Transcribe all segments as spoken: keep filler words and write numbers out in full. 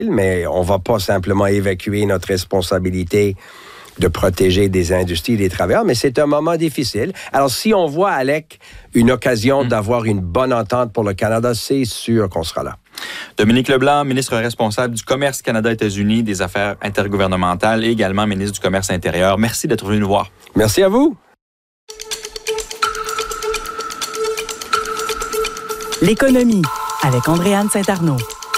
mais on ne va pas simplement évacuer notre responsabilité de protéger des industries et des travailleurs, mais c'est un moment difficile. Alors, si on voit, Alec, une occasion mmh. d'avoir une bonne entente pour le Canada, c'est sûr qu'on sera là. Dominique Leblanc, ministre responsable du Commerce Canada-États-Unis, des Affaires intergouvernementales et également ministre du Commerce intérieur. Merci d'être venu nous voir. Merci à vous. L'économie avec Andréane Saint-Arnaud.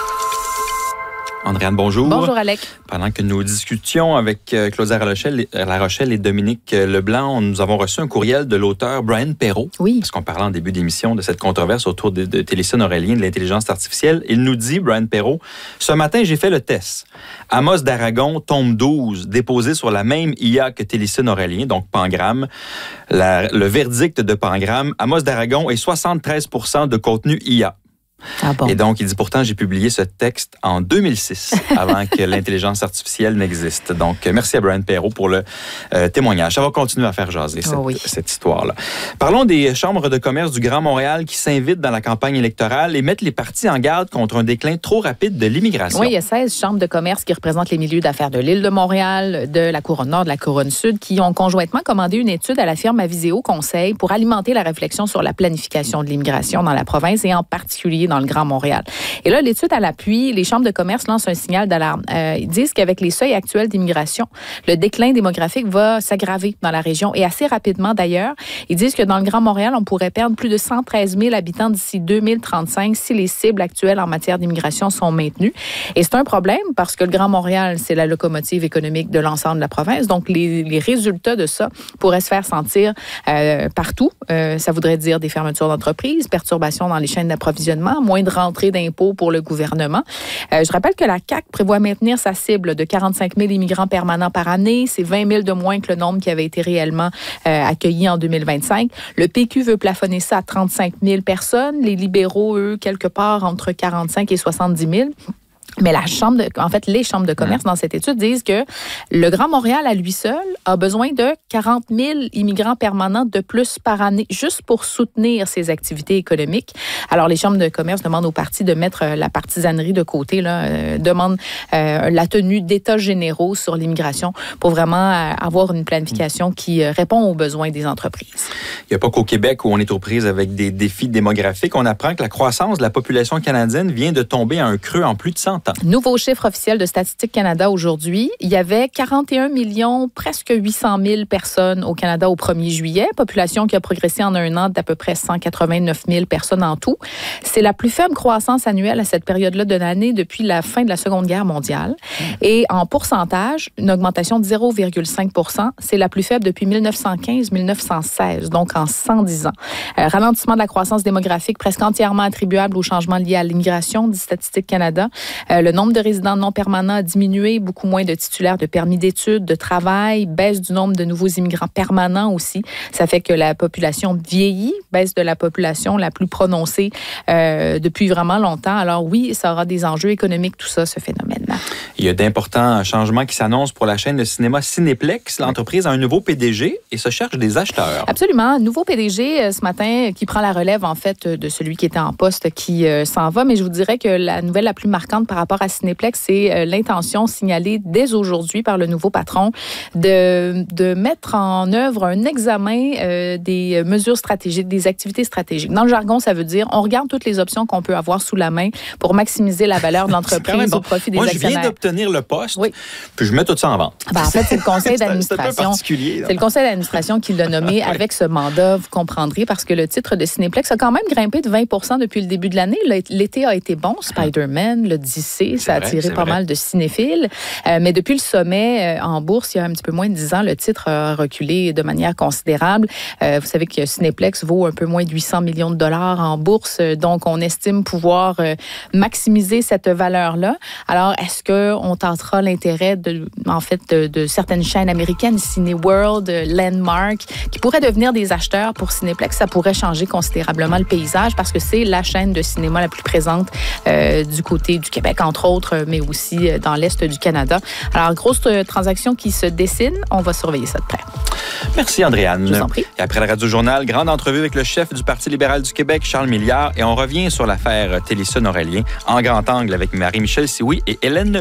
Andréane, bonjour. Bonjour, Alec. Pendant que nous discutions avec Claudia Larochelle, Larochelle et Dominique Leblanc, nous avons reçu un courriel de l'auteur Brian Perrault. Oui. Parce qu'on parlait en début d'émission de cette controverse autour de, de Téléson Aurélien, de l'intelligence artificielle. Il nous dit, Brian Perrault, « Ce matin, j'ai fait le test. Amos d'Aragon, tome douze, déposé sur la même I A que Téléson Aurélien, donc Pangram. La, le verdict de Pangram, Amos d'Aragon est soixante-treize pour cent de contenu I A. » Ah bon. Et donc, il dit, pourtant, j'ai publié ce texte en deux mille six, avant que l'intelligence artificielle n'existe. Donc, merci à Brian Perrault pour le euh, témoignage. Ça va continuer à faire jaser cette, oh oui. cette histoire-là. Parlons des chambres de commerce du Grand Montréal qui s'invitent dans la campagne électorale et mettent les partis en garde contre un déclin trop rapide de l'immigration. Oui, il y a seize chambres de commerce qui représentent les milieux d'affaires de l'île de Montréal, de la Couronne Nord, de la Couronne Sud, qui ont conjointement commandé une étude à la firme Aviseo Conseil pour alimenter la réflexion sur la planification de l'immigration dans la province et en particulier dans le Grand Montréal. Et là, l'étude à l'appui, les chambres de commerce lancent un signal d'alarme. Euh, ils disent qu'avec les seuils actuels d'immigration, le déclin démographique va s'aggraver dans la région et assez rapidement d'ailleurs. Ils disent que dans le Grand Montréal, on pourrait perdre plus de cent treize mille habitants d'ici deux mille trente-cinq si les cibles actuelles en matière d'immigration sont maintenues. Et c'est un problème parce que le Grand Montréal, c'est la locomotive économique de l'ensemble de la province. Donc, les, les résultats de ça pourraient se faire sentir euh, partout. Euh, ça voudrait dire des fermetures d'entreprises, perturbations dans les chaînes d'approvisionnement, moins de rentrée d'impôts pour le gouvernement. Euh, je rappelle que la C A Q prévoit maintenir sa cible de quarante-cinq mille immigrants permanents par année. C'est vingt mille de moins que le nombre qui avait été réellement euh, accueilli en deux mille vingt-cinq. Le P Q veut plafonner ça à trente-cinq mille personnes. Les libéraux, eux, quelque part entre quarante-cinq et soixante-dix mille. Mais la chambre de, en fait, les chambres de commerce dans cette étude disent que le Grand Montréal, à lui seul, a besoin de quarante mille immigrants permanents de plus par année, juste pour soutenir ses activités économiques. Alors, les chambres de commerce demandent aux partis de mettre la partisanerie de côté, là, euh, demandent euh, la tenue d'états généraux sur l'immigration pour vraiment euh, avoir une planification qui euh, répond aux besoins des entreprises. Il n'y a pas qu'au Québec où on est aux prises avec des défis démographiques. On apprend que la croissance de la population canadienne vient de tomber à un creux en plus de cent ans. Nouveau chiffre officiel de Statistique Canada aujourd'hui. Il y avait quarante et un millions, presque huit cent mille personnes au Canada au premier juillet. Population qui a progressé en un an d'à peu près cent quatre-vingt-neuf mille personnes en tout. C'est la plus faible croissance annuelle à cette période-là de l'année depuis la fin de la Seconde Guerre mondiale. Et en pourcentage, une augmentation de zéro virgule cinq pour cent. C'est la plus faible depuis dix-neuf cent quinze à dix-neuf cent seize, donc en cent dix ans. Euh, ralentissement de la croissance démographique presque entièrement attribuable aux changements liés à l'immigration, dit Statistique Canada. Euh, le nombre de résidents non permanents a diminué, beaucoup moins de titulaires de permis d'études, de travail, baisse du nombre de nouveaux immigrants permanents aussi. Ça fait que la population vieillit, baisse de la population la plus prononcée euh, depuis vraiment longtemps. Alors oui, ça aura des enjeux économiques, tout ça, ce phénomène-là. Il y a d'importants changements qui s'annoncent pour la chaîne de cinéma Cinéplex. L'entreprise a un nouveau P D G et se cherche des acheteurs. Absolument. Nouveau P D G ce matin qui prend la relève, en fait, de celui qui était en poste qui euh, s'en va. Mais je vous dirais que la nouvelle la plus marquante par rapport à Cinéplex, c'est euh, l'intention signalée dès aujourd'hui par le nouveau patron de, de mettre en œuvre un examen euh, des mesures stratégiques, des activités stratégiques. Dans le jargon, ça veut dire on regarde toutes les options qu'on peut avoir sous la main pour maximiser la valeur de l'entreprise bon. au profit des Moi, actionnaires. Moi, je viens d'obtenir le poste, oui. puis je mets tout ça en vente. Ben, en fait, c'est le conseil d'administration. c'est un peu particulier. C'est le conseil d'administration qui l'a nommé avec ce mandat, vous comprendrez, parce que le titre de Cinéplex a quand même grimpé de vingt pour cent depuis le début de l'année. L'été a été bon. Spider-Man, l'Odyssée, ça a attiré vrai, pas vrai. mal de cinéphiles. Euh, mais depuis le sommet euh, en bourse, il y a un petit peu moins de dix ans, le titre a reculé de manière considérable. Euh, vous savez que Cinéplex vaut un peu moins de huit cents millions de dollars en bourse. Donc, on estime pouvoir euh, maximiser cette valeur-là. Alors, est-ce qu'on tentera l'intérêt de, en fait, de, de certaines chaînes américaines, Cineworld, Landmark, qui pourraient devenir des acheteurs pour Cinéplex? Ça pourrait changer considérablement le paysage parce que c'est la chaîne de cinéma la plus présente euh, du côté du Québec, entre autres, mais aussi dans l'Est du Canada. Alors, grosse transaction qui se dessine. On va surveiller ça de près. Merci, Andréane. Je vous en prie. Et après le Radio-Journal, grande entrevue avec le chef du Parti libéral du Québec, Charles Milliard, et on revient sur l'affaire Téléson Aurélien en grand angle avec Marie-Michel Sioui et Hélène